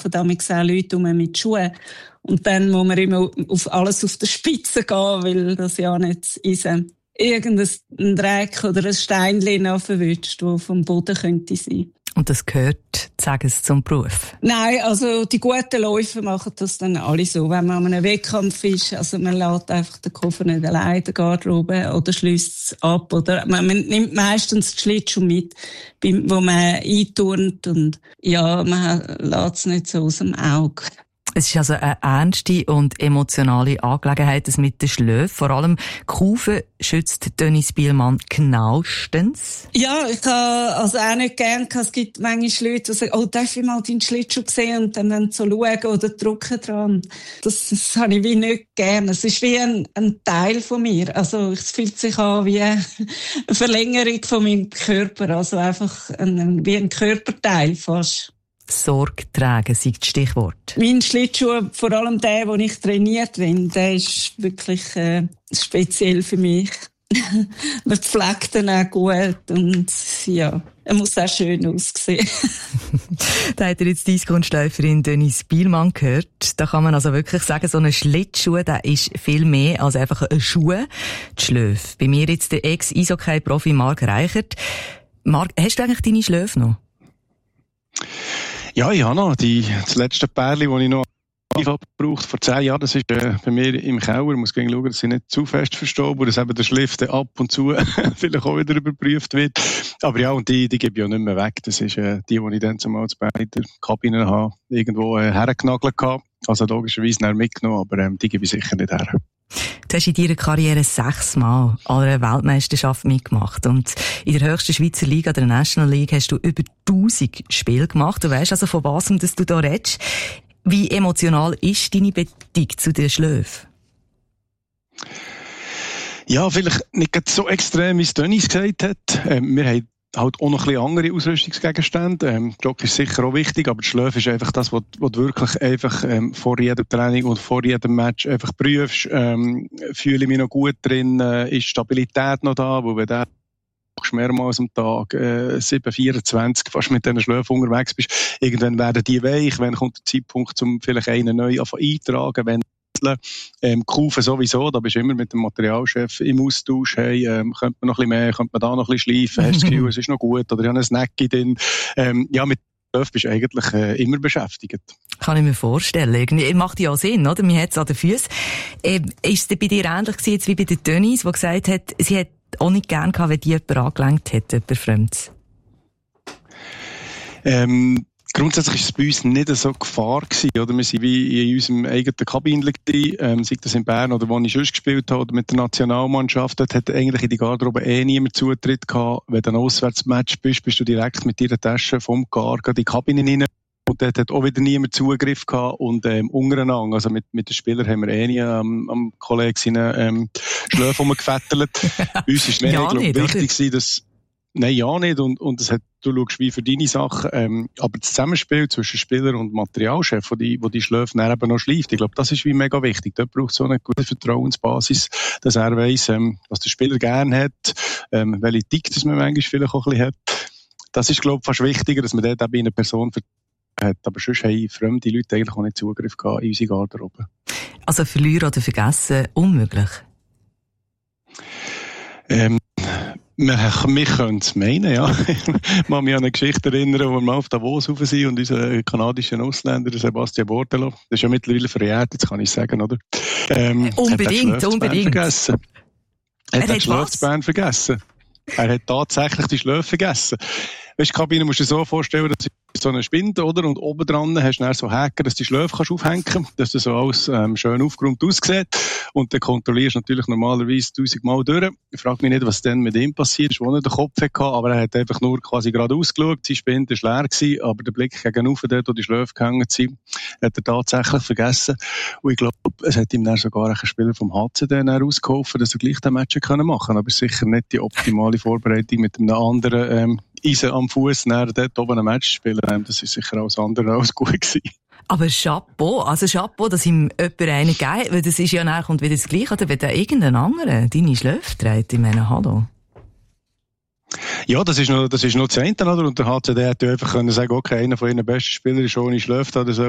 laufen damals auch Leute mit Schuhen. Und dann muss man immer auf alles auf der Spitze gehen, weil das ja nicht irgendein Dreck oder ein Steinchen noch verwünscht, das vom Boden könnte sein. Und das gehört, sagen Sie, zum Beruf? Nein, also die guten Läufer machen das dann alle so. Wenn man an einem Wettkampf ist, also man lässt einfach den Koffer nicht allein in der Garderobe oder schließt es ab. Oder man nimmt meistens die Schlittschuhe mit, wo man einturnt und ja, man lässt es nicht so aus dem Auge. Es ist also eine ernste und emotionale Angelegenheit, das mit den Schläfen. Vor allem Kufen schützt Dennis Bielmann genauestens. Ja, ich habe also auch nicht gern gehabt. Es gibt manchmal Leute, die sagen, oh, darf ich mal deinen Schlittschuh sehen und dann so schauen oder drücken dran. Das habe ich wie nicht gern. Es ist wie ein Teil von mir. Also es fühlt sich an wie eine Verlängerung von meinem Körper. Also einfach wie ein Körperteil fast. Sorge tragen, sei das Stichwort. Mein Schlittschuh, vor allem der, wo ich trainiert bin, der ist wirklich speziell für mich. Man pflegt ihn auch gut und ja, er muss auch schön aussehen. Da hat jetzt die Eiskunstläuferin Dennis Bielmann gehört. Da kann man also wirklich sagen, so ein Schlittschuh, der ist viel mehr als einfach ein Schuh. Die Schläfe. Bei mir jetzt der Ex-Eishockey-Profi Marc Reichert. Marc, hast du eigentlich deine Schläfe noch? Ja, ich habe noch das letzte Pärchen, das ich noch gebraucht vor 10 Jahren. Das ist bei mir im Keller. Ich muss schauen, dass sie nicht zu fest verstauben, dass eben der Schliff ab und zu vielleicht auch wieder überprüft wird. Aber ja, und die gebe ich auch nicht mehr weg. Das ist die ich dann zumal bei der Kabine habe, irgendwo hergenagelt habe. Also logischerweise nicht mitgenommen, aber die gebe ich sicher nicht her. Du hast in deiner Karriere 6-mal an einer Weltmeisterschaft mitgemacht. Und in der höchsten Schweizer Liga, der National League, hast du über 1000 Spiele gemacht. Du weisst also, von was dass du da redest. Wie emotional ist deine Beziehung zu den Schläfen? Ja, vielleicht nicht so extrem, wie es Dennis gesagt hat. Wir haben halt auch noch ein bisschen andere Ausrüstungsgegenstände. Jock ist sicher auch wichtig, aber die Schläfe ist einfach das, was du wirklich einfach vor jedem Training und vor jedem Match einfach prüfst. Fühle ich mich noch gut drin? Ist Stabilität noch da? Wo wir mehrmals am Tag 7-24 fast mit diesen Schläfen unterwegs bist. Irgendwann werden die weich. Wann kommt der Zeitpunkt, um vielleicht einen neu eintragen? Wenn Kufen sowieso, da bist du immer mit dem Materialchef im Austausch. Hey, könnte man noch ein bisschen mehr, könnte man da noch ein bisschen schleifen? Hast du das Gefühl, es ist noch gut? Oder ich habe einen Snack drin. Ja, mit Schläfen bist du eigentlich immer beschäftigt. Kann ich mir vorstellen. Irgendwie macht ja auch Sinn, oder? Man hat es an den Füßen. Ist es bei dir ähnlich gewesen, jetzt wie bei der Dennis, die gesagt hat, sie hat auch nicht gern gehabt, wenn die jemand angelenkt hat, jemand Fremdes? Grundsätzlich ist es bei uns nicht so Gefahr gewesen, oder? Wir sind wie in unserem eigenen Kabinchen gewesen, sei das in Bern oder wo ich sonst gespielt habe, oder mit der Nationalmannschaft. Dort hat eigentlich in die Garderobe niemand Zutritt gehabt. Wenn du ein Auswärtsmatch bist du direkt mit deiner Tasche vom Gar in die Kabine rein. Und dort hat auch wieder niemand Zugriff gehabt. Und untereinander, also mit den Spielern haben wir nie am Kollegen seine Schläfe rumgefettelt. Bei uns ist ja, wichtig, dass nein, ja nicht. Und das hat, du schaust wie für deine Sachen. Aber das Zusammenspiel zwischen Spieler und Materialchef, wo die Schläfe dann eben noch schleift, ich glaube, das ist wie mega wichtig. Dort braucht es so eine gute Vertrauensbasis, dass er weiss, was der Spieler gerne hat, welche Tick man manchmal vielleicht auch ein bisschen hat. Das ist, glaube ich, fast wichtiger, dass man dort eben eine Person hat. Aber sonst haben fremde Leute eigentlich auch nicht Zugriff gehabt in unsere Garderobe. Also verlieren oder vergessen, unmöglich? Wir können es meinen, ja. Ich kann mich an eine Geschichte erinnern, wo wir auf Davos rauf sind und unser kanadischer Ausländer, der Sebastian Bordello, das ist ja mittlerweile verjährt, jetzt kann ich sagen, oder? Unbedingt. Vergessen. Er hat Schlafsbein vergessen. Er hat tatsächlich die Schläfe vergessen. Weißt du, die Kabine musst du dir so vorstellen, dass so eine Spinde, oder? Und oben dran hast du dann so Haken, dass du die Schläfe aufhängen kannst, dass das so alles schön aufgeräumt aussieht. Und dann kontrollierst du natürlich normalerweise 1000-mal durch. Ich frage mich nicht, was dann mit ihm passiert ist, wo er den Kopf hatte, aber er hat einfach nur quasi geradeaus geschaut. Seine Spinde war leer gewesen, aber der Blick gegenüber dort, wo die Schläfe gehangen sind, hat er tatsächlich vergessen. Und ich glaube, es hat ihm dann sogar ein Spieler vom HC dann rausgeholfen, dass er gleich den Match machen konnte. Aber sicher nicht die optimale Vorbereitung mit einem anderen Eisen am Fuß, dort oben ein Match spielen. Das ist sicher alles andere als gut gewesen. Aber Chapeau, dass ihm jemand einen gegeben, weil das ist ja nachher kommt wieder das Gleiche, oder wenn da irgendein anderer deine Schläfe trägt, ich meine, hallo. Ja, das ist noch das eine, oder? Und der HCD hätte einfach können sagen, okay, einer von ihren besten Spielern ist ohne Schläfe, oder so.